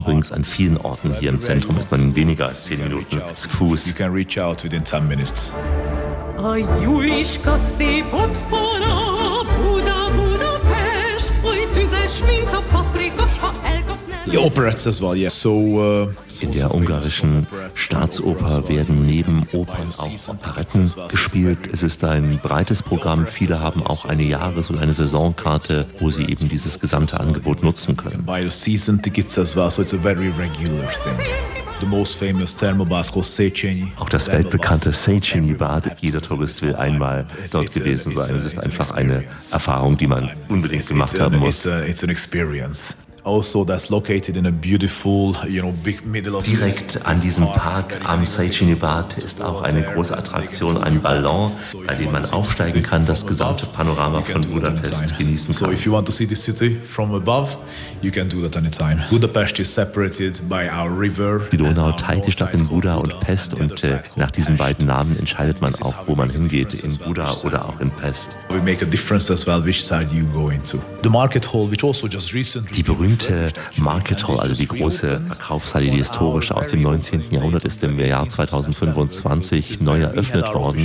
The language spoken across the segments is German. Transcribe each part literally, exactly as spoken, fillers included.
Übrigens an vielen Orten hier im Zentrum ist man in weniger als zehn Minuten zu Fuß. You can reach out within ten minutes. A Juliska szép otthona, Buda, Budapest, oly tüzes, mint a paprika, s ha elkapnál. The operettas as well, yes. So, uh, In der ungarischen Staatsoper werden neben Opern auch Operetten gespielt. Es ist ein breites Programm. Viele haben auch eine Jahres- oder eine Saisonkarte, wo sie eben dieses gesamte Angebot nutzen können. buy the season tickets as well, so it's a very regular thing. The most famous thermobad called Széchenyi. Auch das weltbekannte Széchenyi-Bad. Jeder Tourist will einmal dort gewesen sein. Es ist einfach eine Erfahrung, die man unbedingt gemacht haben muss. It's, a, it's an experience. Also, that's located in a beautiful, you know, big middle of Direkt an diesem Park am Széchenyi-Bad ist auch eine große Attraktion, ein Ballon, bei dem man aufsteigen kann, das gesamte Panorama von Budapest genießen So kann. if you want to see the city from above, you can do that anytime. Budapest is separated by our river. Die Donau teilt die Stadt in Buda und Pest und äh, nach diesen beiden Namen entscheidet man auch, wo man hingeht, in Buda oder auch in Pest. We make a difference as well which side you go into. The market hall, which also just recently Die berühmte Market Hall, also die große Verkaufshalle, die historische aus dem neunzehnten Jahrhundert, ist im Jahr zweitausendfünfundzwanzig neu eröffnet worden.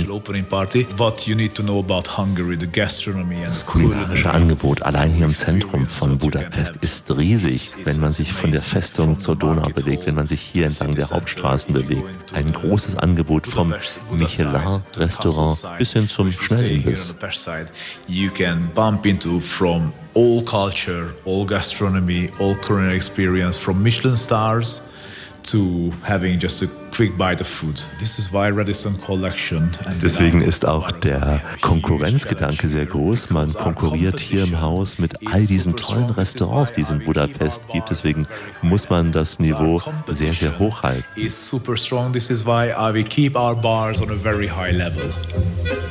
Das kulinarische Angebot allein hier im Zentrum von Budapest ist riesig, wenn man sich von der Festung zur Donau bewegt, wenn man sich hier entlang der Hauptstraßen bewegt. Ein großes Angebot vom Michelin-Restaurant bis hin zum Schnellimbiss. You can bump into from all culture, all gastronomy, all culinary experience, from Michelin stars to having just a quick bite of food. This is why Radisson Collection. Deswegen ist auch der Konkurrenzgedanke sehr groß. Man konkurriert hier im Haus mit all diesen tollen Restaurants, die es in Budapest gibt. Deswegen muss man das Niveau sehr, sehr hoch halten. Is super strong. This is why we keep our bars on a very high level.